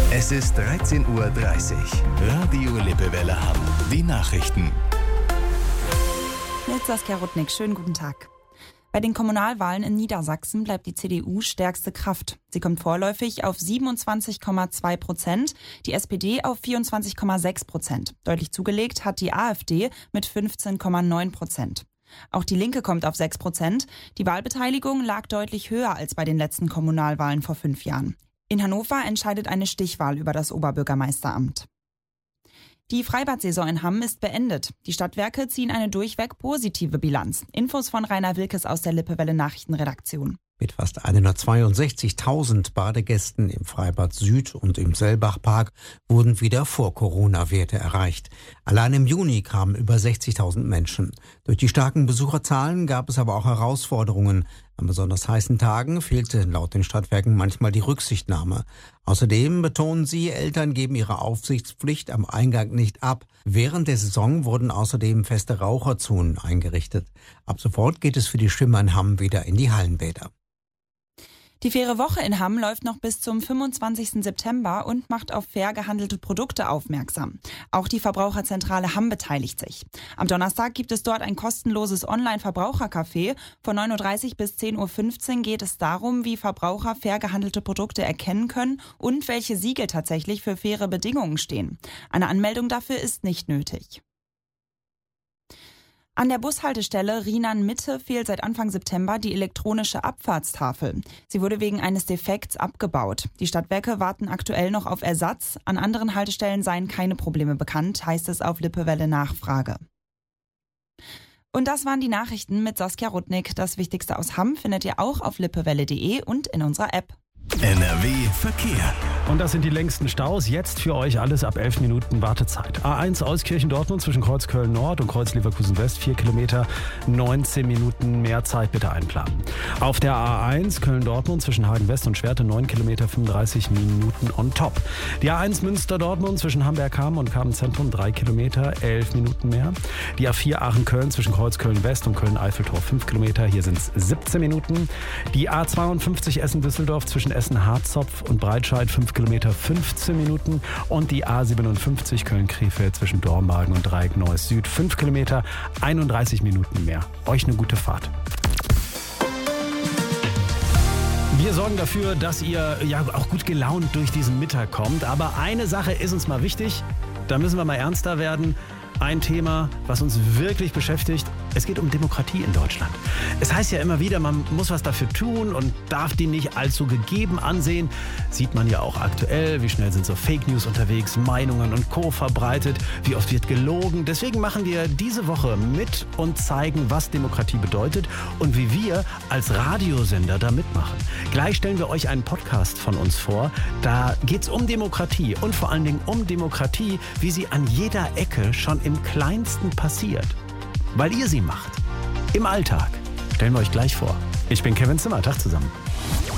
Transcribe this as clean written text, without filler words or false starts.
Es ist 13:30 Uhr. Radio Lippewelle Hamm. Die Nachrichten. Mit Saskia Rudnick. Schönen guten Tag. Bei den Kommunalwahlen in Niedersachsen bleibt die CDU stärkste Kraft. Sie kommt vorläufig auf 27,2%, die SPD auf 24,6%. Deutlich zugelegt hat die AfD mit 15,9%. Auch die Linke kommt auf 6%. Die Wahlbeteiligung lag deutlich höher als bei den letzten Kommunalwahlen vor 5 Jahren. In Hannover entscheidet eine Stichwahl über das Oberbürgermeisteramt. Die Freibad-Saison in Hamm ist beendet. Die Stadtwerke ziehen eine durchweg positive Bilanz. Infos von Rainer Wilkes aus der Lippewelle Nachrichtenredaktion. Mit fast 162.000 Badegästen im Freibad Süd und im Sellbachpark wurden wieder Vor-Corona-Werte erreicht. Allein im Juni kamen über 60.000 Menschen. Durch die starken Besucherzahlen gab es aber auch Herausforderungen. An besonders heißen Tagen fehlte laut den Stadtwerken manchmal die Rücksichtnahme. Außerdem betonen sie, Eltern geben ihre Aufsichtspflicht am Eingang nicht ab. Während der Saison wurden außerdem feste Raucherzonen eingerichtet. Ab sofort geht es für die Schwimmer in Hamm wieder in die Hallenbäder. Die faire Woche in Hamm läuft noch bis zum 25. September und macht auf fair gehandelte Produkte aufmerksam. Auch die Verbraucherzentrale Hamm beteiligt sich. Am Donnerstag gibt es dort ein kostenloses Online-Verbrauchercafé. Von 9:30 Uhr bis 10:15 Uhr geht es darum, wie Verbraucher fair gehandelte Produkte erkennen können und welche Siegel tatsächlich für faire Bedingungen stehen. Eine Anmeldung dafür ist nicht nötig. An der Bushaltestelle Rienan-Mitte fehlt seit Anfang September die elektronische Abfahrtstafel. Sie wurde wegen eines Defekts abgebaut. Die Stadtwerke warten aktuell noch auf Ersatz. An anderen Haltestellen seien keine Probleme bekannt, heißt es auf Lippewelle Nachfrage. Und das waren die Nachrichten mit Saskia Rudnick. Das Wichtigste aus Hamm findet ihr auch auf lippewelle.de und in unserer App. NRW Verkehr. Und das sind die längsten Staus. Jetzt für euch alles ab 11 Minuten Wartezeit. A1 Euskirchen-Dortmund zwischen Kreuz Köln-Nord und Kreuz Leverkusen-West. 4 Kilometer, 19 Minuten mehr Zeit bitte einplanen. Auf der A1 Köln-Dortmund zwischen Hagen-West und Schwerte 9 Kilometer, 35 Minuten on top. Die A1 Münster-Dortmund zwischen Hamburg-Hamm und Kamen-Zentrum 3 Kilometer, 11 Minuten mehr. Die A4 Aachen-Köln zwischen Kreuz Köln-West und Köln-Eiffeltor 5 Kilometer. Hier sind es 17 Minuten. Die A52 Essen-Düsseldorf zwischen Essen-Harzopf und Breitscheid 5 Kilometer, 15 Minuten. Und die A57 Köln-Krefeld zwischen Dormagen und Dreieck-Neuss Süd 5 Kilometer, 31 Minuten mehr. Euch eine gute Fahrt. Wir sorgen dafür, dass ihr ja auch gut gelaunt durch diesen Mittag kommt. Aber eine Sache ist uns mal wichtig. Da müssen wir mal ernster werden. Ein Thema, was uns wirklich beschäftigt. Es geht um Demokratie in Deutschland. Es heißt ja immer wieder, man muss was dafür tun und darf die nicht allzu gegeben ansehen. Sieht man ja auch aktuell, wie schnell sind so Fake News unterwegs, Meinungen und Co. verbreitet, wie oft wird gelogen. Deswegen machen wir diese Woche mit und zeigen, was Demokratie bedeutet und wie wir als Radiosender da mitmachen. Gleich stellen wir euch einen Podcast von uns vor. Da geht es um Demokratie und vor allen Dingen um Demokratie, wie sie an jeder Ecke schon im Kleinsten passiert. Weil ihr sie macht. Im Alltag. Stellen wir euch gleich vor. Ich bin Kevin Zimmer. Tag zusammen.